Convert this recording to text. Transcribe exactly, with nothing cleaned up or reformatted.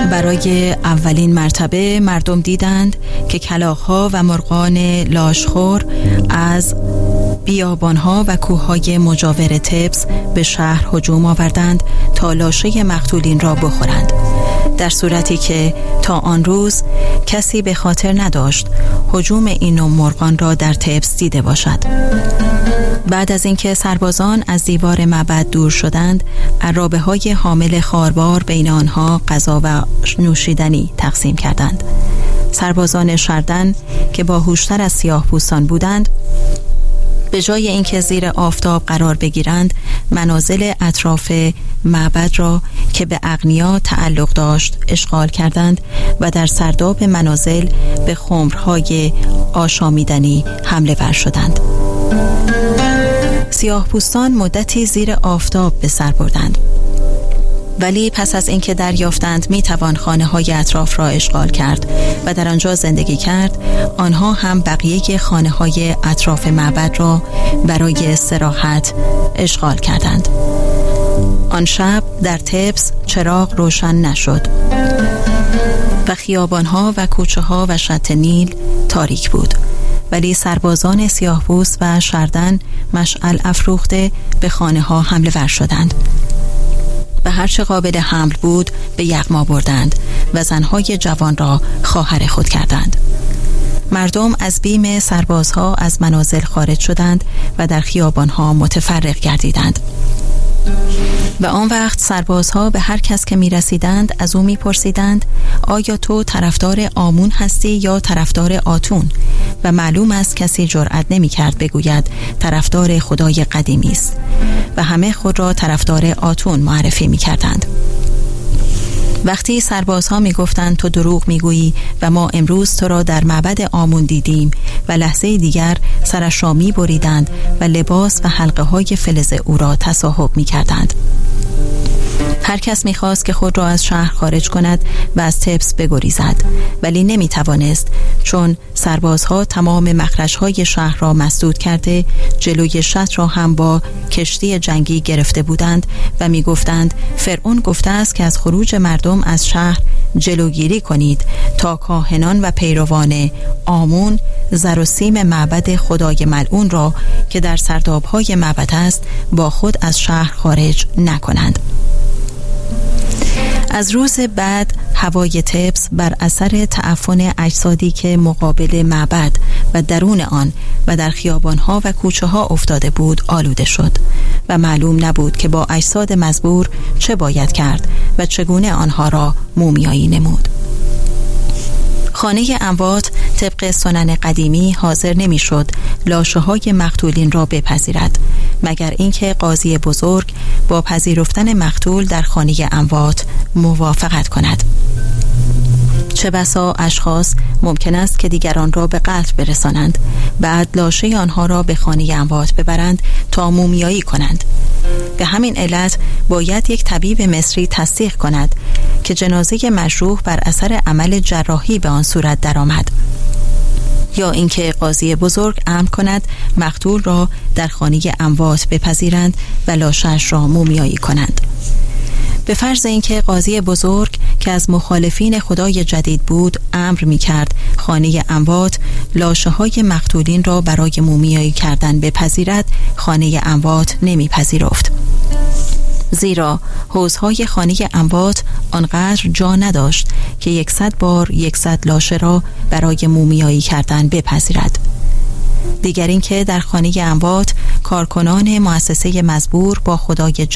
برای اولین مرتبه مردم دیدند که کلاغ‌ها و مرغان لاشخور از بیابان‌ها و کوه‌های مجاور طبس به شهر هجوم آوردند تا لاشه مقتولین را بخورند، در صورتی که تا آن روز کسی به خاطر نداشت هجوم این نوع مرغان را در طبس دیده باشد. بعد از اینکه سربازان از دیوار معبد دور شدند، عرابه‌های حامل خاربار بین آنها غذا و نوشیدنی تقسیم کردند. سربازان شردن که باهوشتر از سیاه‌پوستان بودند، به جای اینکه زیر آفتاب قرار بگیرند، منازل اطراف معبد را که به اغنیا تعلق داشت اشغال کردند و در سرداب منازل به خمرهای آشامیدنی حمله ور شدند. سیاه‌پوستان مدتی زیر آفتاب به سر بردند، ولی پس از اینکه دریافتند می توان خانه های اطراف را اشغال کرد و در آنجا زندگی کرد، آنها هم بقیه خانه های اطراف معبد را برای استراحت اشغال کردند. آن شب در طبس چراغ روشن نشد و خیابان ها و کوچه ها و شط نیل تاریک بود، ولی سربازان سیاه‌پوست و شردن مشعل افروخته به خانه ها حمله ور شدند و هرچه قابل حمل بود به یغما بردند و زنهای جوان را خواهر خود کردند. مردم از بیم سربازها از منازل خارج شدند و در خیابانها متفرق گردیدند و آن وقت سربازها به هر کس که می رسیدند از او می پرسیدند آیا تو طرفدار آمون هستی یا طرفدار آتون؟ و معلوم است کسی جرأت نمی کرد بگوید طرفدار خدای قدیمی است و همه خود را طرفدار آتون معرفی می کردند. وقتی سربازها می گفتند تو دروغ می گویی و ما امروز تو را در معبد آمون دیدیم و لحظه دیگر سرش را می بریدند و لباس و حلقه های فلز او را تصاحب می کردند. هر کس می خواست که خود را از شهر خارج کند و از طبس بگریزد، ولی نمی توانست، چون سربازها تمام مخرج‌های شهر را مسدود کرده جلوی شط را هم با کشتی جنگی گرفته بودند و می گفتند فرعون گفته است که از خروج مردم از شهر جلوگیری کنید تا کاهنان و پیروان آمون زر و سیم معبد خدای ملعون را که در سرداب‌های معبد است با خود از شهر خارج نکنند. از روز بعد هوای طبس بر اثر تعفن اجسادی که مقابل معبد و درون آن و در خیابانها و کوچه ها افتاده بود آلوده شد و معلوم نبود که با اجساد مزبور چه باید کرد و چگونه آنها را مومیایی نمود. خانه اموات طبق سنن قدیمی حاضر نمیشد لاشه های مقتولین را بپذیرد مگر اینکه قاضی بزرگ با پذیرفتن مقتول در خانه اموات موافقت کند. چه بسا اشخاص ممکن است که دیگران را به قتل برسانند، بعد لاشه آنها را به خانه اموات ببرند تا مومیایی کنند. به همین علت باید یک طبیب مصری تصدیق کند که جنازه مجروح بر اثر عمل جراحی به آن صورت درآمد، یا اینکه قاضی بزرگ امر کند مقتول را در خانه اموات بپذیرند و لاشه‌اش را مومیایی کنند. به فرض اینکه قاضی بزرگ که از مخالفین خدای جدید بود امر می کرد خانه اموات لاشه های مقتولین را برای مومیایی کردن بپذیرد، خانه اموات نمی پذیرفت، زیرا حوضهای خانه اموات آنقدر جا نداشت که یکصد بار یکصد لاشه را برای مومیایی کردن بپذیرد. دیگر اینکه در خانه اموات کارکنان مؤسسه مزبور با خدای